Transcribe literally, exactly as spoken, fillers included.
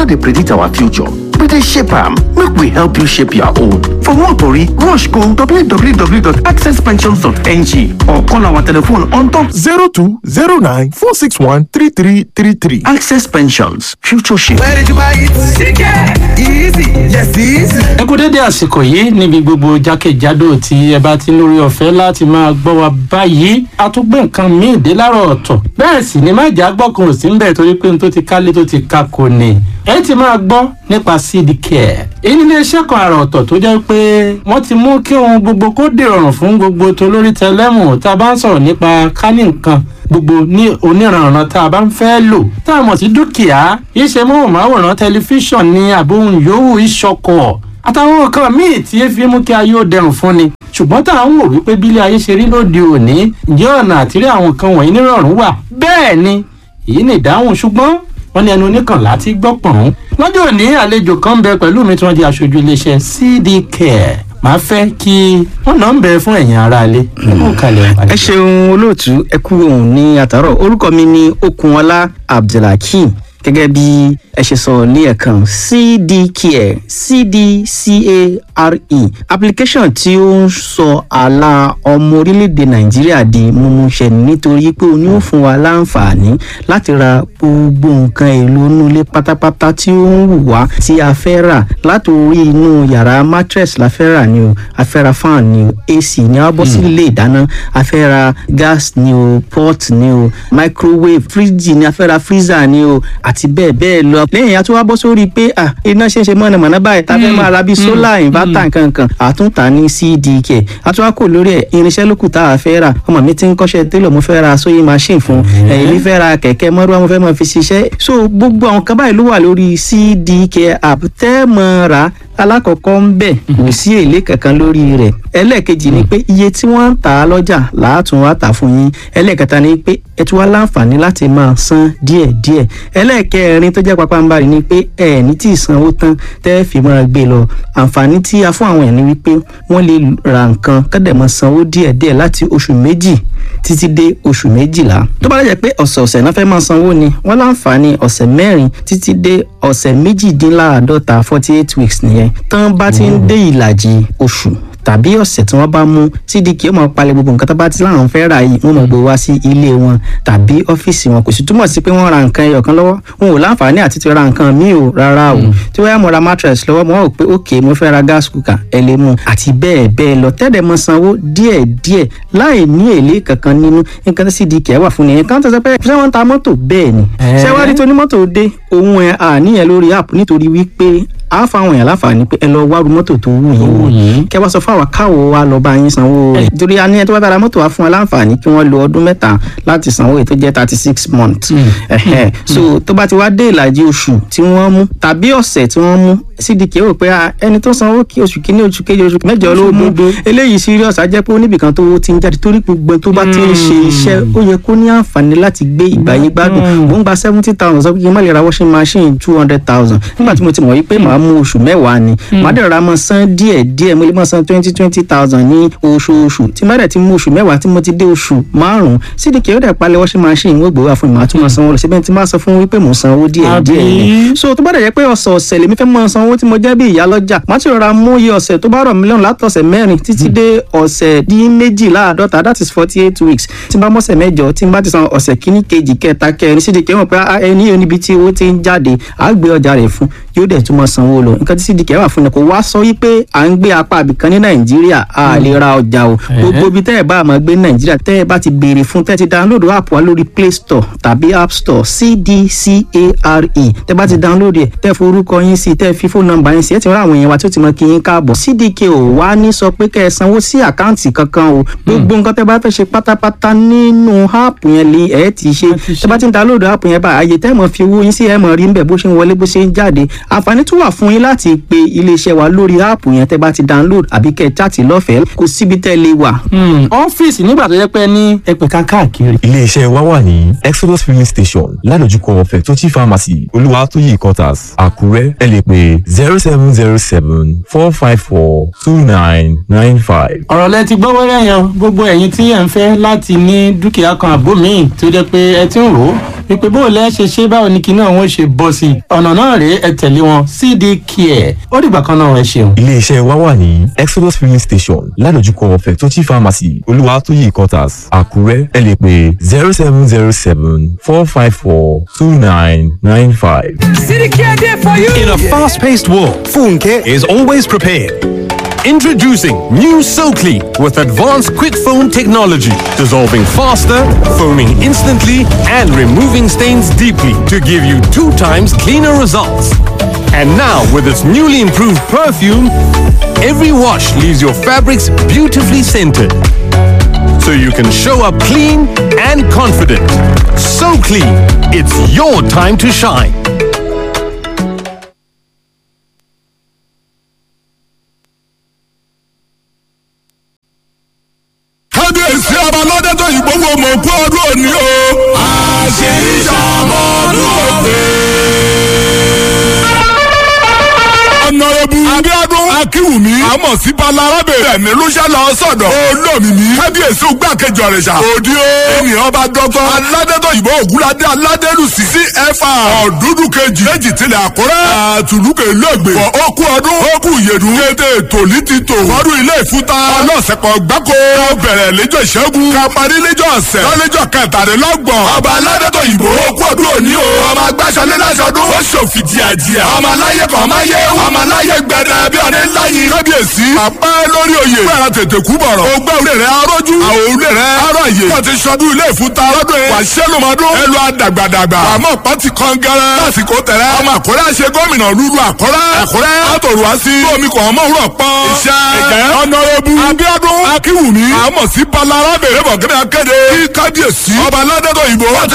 dey predict our future, we dey shape am. Make we help you shape your own. For more tori, rush go w w w dot access pensions dot n g or call our telephone on top zero two zero nine four six one three three three three. Access Pensions, future shape. Where did you buy it? Chicken! Easy! Yes, easy! Ẹ kú dédé àsìkò yìí níbi gbogbo jákèjádò tí ẹ bá ti lórí ọ̀fẹ́ láti máa gbọ́ wa báyìí. A tún gbé nǹkan míì dé láàárọ̀ ọ̀tọ̀. Bẹ́ẹ̀ sì ni má jà gbọ́kàn sí ń bẹ̀ torí pé n tó ti kálé tó ti ka kò ní. Ẹ ti máa gbọ́ nípa seed care. Èyí ni iléeṣẹ́ kan àrà ọ̀tọ̀ tó jẹ́ pé wọ́n ti mú kí ohun gbogbo kó dìrọ̀rùn fún gbogbo tolórí tẹlẹ́mù tá a bá ń sọ̀rọ̀ nípa kání nǹkan gbogbo ní oníranran tá a bá ń fẹ́ lò tá a mọ̀ sí dúkìá iṣẹ́ móhùnmáwòrán tẹlifíṣàn ní àbóhùn yòówù ìṣọkọ̀ àtàwọn nǹkan míì tí ẹ fi mú kí ayé ó dẹrùn fún ni ṣùgbọ́n tá à ń wò wípé bílé ayé ṣe rí lóde òní ǹjẹ́ ọ̀nà àtìrí àwọn nǹkan wọ̀nyí nírọ̀rùn wà bẹ́ẹ̀ ni èyí ni ìdáhùn ṣùgbọ́n wọ́n ní ẹnu oníkànlá ti gbọ́ pọ̀n. lọ́jọ́ òní àlejò kan ń bẹ pẹ̀lú mi tí wọ́n di aṣojú iléeṣẹ́ C D Care màá fẹ́ kí wọ́n náà ń bẹ fún ẹ̀yin aráalé. ẹ ṣeun olóòtú ẹ kú òun ní àtàrọ̀ orúkọ mi ni Okunọlá Abdulhakeem gẹ́gẹ́ bí ẹ ṣe sọ ní ẹ̀kan C D Care C D C A R E application tí ó ń sọ àlà ọmọ orílẹ̀-èdè Nàìjíríà di mímúṣẹ nítorí pé ó ní ó fún wa láǹfààní láti ra gbogbo nǹkan èlò inú ilé pátápátá tí ó ń wù wá tí a fẹ́ rà látòrí inú yàrá mattress la fẹ́ rà ni o a fẹ́ ra fan ni o A C ni a bọ́ sí ilé ìdáná a fẹ́ ra gas ni o pot ni o microwave fridge ni a fẹ́ ra freezer ni o àti bẹ́ẹ̀ bẹ́ẹ̀ lọ. lẹ́yìn àti wá bọ́ sórí pé à iná ṣe ń ṣe mọ̀nàmọ́ná báyìí tá a fẹ́ máa ra bíi solar inverter nkankan àtúntà ní C D Care àti wá kò lórí ẹ̀ irinṣẹ́ lókù tá a fẹ́ rà ọmọ mi ti ń kọ́ṣẹ́ télọ̀ mo fẹ́ ra sewing machine fún ẹ̀yìn mi fẹ́ ra kẹ̀kẹ́ mọ́rúwá mo fẹ́ máa fi ṣiṣẹ́ so gbogbo àwọn kan báyìí ló wà lórí C D Care app tẹ́ mọ́ ra alákọ̀ọ́kọ́ ń bẹ̀ kò sí èlé kankan lórí rẹ̀ ẹlẹ́ẹ̀kejì ni pé iye tí wọ́n ń tà á lọ́jà làátún wá tà fún yín ẹlẹ́ẹ̀kẹta ni pé ẹ tún wá láǹfààní láti máa san díẹ̀díẹ̀ ẹlẹ́ẹ̀kẹrin tó jẹ́ pápánbarì ni pé ẹ ní tí ì sanwó tán tẹ́ fi máa gbé lọ àǹfààní tí a fún àwọn ẹ̀ ni wípé wọ́n lè ra nǹkan kọ́dẹ̀ máa sanwó díẹ̀díẹ̀ láti oṣù méjì títí dé oṣù méjìlá tó bá lè jẹ́ pé ọ̀sẹ̀ọ̀sẹ̀ náà fẹ́ máa sanwó ni wọ́n láǹfààní ọ̀sẹ̀ mẹ́rin títí dé ọ̀sẹ̀ méjìdínláàádọ́ta forty eight weeks nìyẹn tán bá ti ń dé ìlàjì oṣù tàbí ọ̀sẹ̀ tí wọ́n bá mú C D Care máa palẹ̀ gbogbo nǹkan tó bá ti láwọn fẹ́ rà yìí wọ́n máa gbé wá sí ilé wọn tàbí ọ́fíìsì wọn kò sì túmọ̀ sí pé wọ́n ra nǹkan ẹyọ kan lọ́wọ́ wọn ò láǹfààní àti ti ra nǹkan míì o rárá o tí wọ́n yá mo ra mattress lọ́wọ́ mo rò pé ok mo fẹ́ ra gas cooker ẹ lè mú àti bẹ́ẹ̀ bẹ́ẹ̀ lọ tẹ́lẹ̀ mọ sanwó díẹ̀ díẹ̀ láì ní èlé kankan nínú nǹkan tí C D Care wà fún nìyẹn kan tó sọ pé ṣé wọ́n ń ta mọ́tò bẹ́ẹ̀ ni ṣé wọ́n rí tó ní mọ́tò dé òun ẹ̀ àníyàn lórí app nítorí wípé a fáwọn èèyàn láǹfààní pé ẹ lọ wárú mọ́tò tó wù yín wò kẹ wá sọ fún àwọn káwọ wa lọ bá yín sanwó rẹ̀ torí a ní ẹ tó bá dára mọ́tò wa fún wa láǹfààní kí wọ́n lo ọdún mẹ́ta láti sanwó èyí tó jẹ́ thirty six months so tó bá ti wá dé ìlàjì oṣù tí wọ́n mú tàbí ọ̀sẹ̀ tí wọ́n mú C D Care rò pé ẹni tó sanwó kí oṣù kìíní oṣù kejì oṣù mẹ́jọ ló mú eléyìí serious á jẹ́ pé ó níbìkan tó ti ń jáde torí gbogbo tó bá ti ń ṣe iṣẹ́ ó yẹ kó ní àǹfààní láti gbé ìgbàyé gbádùn mò ń gba seventy thousand sọ pé kí n má lè ra washing machine two hundred thousand nígbà tí mo ti mọ̀ wípé màá mú oṣù mẹ́wàá ni màá dẹ̀ ra mọ́ san díẹ̀ díẹ̀ mo lè mọ́ san twenty twenty thousand ní oṣooṣù tí má dẹ̀ ti mú oṣù mẹ́wàá tí mo ti dé oṣù márùn-ún C D Care ó dẹ̀ palẹ̀ washing machine wọ́n gbowó fún mi màá tún mọ́ sanwó lọ síbẹ̀ tí má sọ fún wípé mò ń sanwó díẹ̀ díẹ̀ ni so tó bá dẹ̀ jẹ́ pé ọ̀sọ̀ọ̀sẹ̀ lèmi fẹ́ mọ́ sanwó tí mo jẹ́ bí ìyá lọ́jà má ti rọra mú iye ọ̀sẹ̀ tó bá rọ̀ mí lọ́rùn látọ̀sẹ̀ mẹ́rin títí dé ọ̀sẹ̀ dín méjìláàádọ́ta that is forty eight weeks tí n bá mọ́sẹ̀ mẹ́jọ tí n bá ti san ọ̀sẹ̀ kíní kejì kẹta kẹrin C D Care mọ̀ pé ẹni yóò níbi tí owó ti ń jáde á gbé ọjà rẹ̀ fún yóò dẹ̀ tún mọ́ sanwó lọ nǹkan tí C D Care wà fún ni kò wá sọ wípé à ń gbé apá àbìkan ní Nàìjíríà a lè ra ọjà o gbogbo ibi tẹ́ ẹ bá máa gbé ní Nàìjíríà tẹ́ ẹ bá ti béèrè fún tẹ́ ẹ ti download app wa lórí Play Store tàbí App Store C D C A R E tẹ́ ẹ bá ti download ẹ̀ tẹ́ ẹ forúkọ yín sí tẹ́ ẹ fi phone number yín sí ẹ ti rán àwọn èèyàn wa tí ó ti mọ kí yín káàbọ̀ C D Care ò wá ní sọ pé kẹ́ ẹ sanwó sí àkáǹtì kankan o gbogbo nǹkan tẹ́ ẹ bá fẹ́ ṣe pátápátá nínú app yẹn lè ẹ ti ṣe tẹ́ ẹ bá ti ń download app yẹn bá àyè tẹ́ ẹ mọ̀ fi owó yín sí ẹ mọ̀ rí ń bẹ̀ bó ṣe ń wọlé bó ṣe ń jáde àǹfààní tún wà fún yín láti pe iléeṣẹ́ wa lórí áàpù yẹn tẹ́ bá ti download àbí kẹ́ ẹ chaàtì lọ́fẹ̀ẹ́ kò síbi tẹ́ lè wà. ọ́fíìsì nígbà tó yẹ pé ní ẹgbẹ̀ka káàkiri. iléeṣẹ́ wa wà ní Exodus filling station ládojúkọ Fẹ̀tọ́chì pharmacy Olúwatóyè quarters Àkúrẹ́ ẹ lè pè zero seven zero seven four five four two nine nine five. ọ̀rọ̀ lẹ ti gbọ́ wẹ́rẹ́ yan gbogbo ẹ̀yin tí ẹ̀ ń fẹ́ láti ní dúkìá kan àbó míì tó jẹ́ pé ẹ ti ń rò ó wípé bó o lẹ́ ṣe ṣe báwo ni kinní àwọn ṣe bọ́ sí ọ̀nà náà rèé ẹ tẹ̀lé wọn cd care ó dìgbà kan náà ẹ ṣeun. iléeṣẹ́ wa wà ní exodus filling station ládojúkọ fẹ̀tọ́tì pharmacy olúwatóyè quarters àkúrẹ́ ẹ lè pè zero seven zero seven four five four two nine nine five. cd care there for you. In a fast-paced world, Funke is always prepared. Introducing new SoClean with advanced quick foam technology, dissolving faster, foaming instantly, and removing stains deeply to give you two times cleaner results. And now, with its newly improved perfume, every wash leaves your fabrics beautifully scented. So you can show up clean and confident. So clean, it's your time to shine. kábíyèsí ọba lọ́dẹ́tọ̀ ìgbówó mọ̀ kú ọdún òní o. àṣírí ṣàmọ́ ọdún òde. ọ̀nàrẹ́bù abíọ́dún akínwùmí àmọ̀ sí balarabe ẹ̀mí lóṣẹ́ lọ sọ̀dọ̀ olómìnì kábíyèsí ògbàkejì ọ̀rẹ́sà òdi o. ènìyàn bá dọ́gbọ́n aládẹ́tọ̀ ìbò ògúnládé aládélùsì sí ẹ̀fà ọ̀dúndù kejì méjì tilẹ̀ àkúrẹ́ àtùlùkè lẹ́gbẹ̀ẹ́ fọ ókú ọdún ókú ìyèdù kéde tòlí ti tò wọ́dún ilé ìfúta ọlọ́sẹ̀kọ̀ gbáko bẹ̀rẹ̀ lẹ́jọ́ ìṣẹ́gun ká parí lẹ́jọ́ ọ̀sẹ̀ lọ́lẹ́jọ́ kẹtàdínlọ́gbọ̀n ọba aládẹ́tọ̀ ìbò ókú ọdún òní o ọmọ agbáṣọlé lásọdún ó ṣòfì díàdíà ọmọ aláyé kan máa yé ọmọ aláyé gbẹdẹ bí ọdẹ ńlá yìí kábíyèsí àpá lórí oyè gbẹ̀rẹ̀ tètè kú bọ̀rọ̀ ògbẹ́ òré rẹ̀ arójú àwọn òré rẹ̀ arọ àyè wọ́n ti sọdún ilé ìfúta ọlọ́dún yẹn wà sẹ́lùmọ́dún ẹlú àdàgbàdàgbà àmọ́ pọ́tì kan gẹ́rẹ́ lásìkò tẹ̀rẹ́ ọmọ àkọ́rẹ́ àṣẹ gómìnà lúlu àkọ́rẹ́ àkọ́rẹ́ àtòrò wá sí omi kò ọmọ òwúrọ̀ pọ́n iṣẹ́ ìjẹ́ ọ̀nàrẹ́bù abíọ́dún akínwùmí àmọ̀ sí balarabe rẹ̀bọ̀gẹ́rẹ́ akéde kí kábíyèsí ọba aládẹ́tọ̀ ìbò wọ́n ti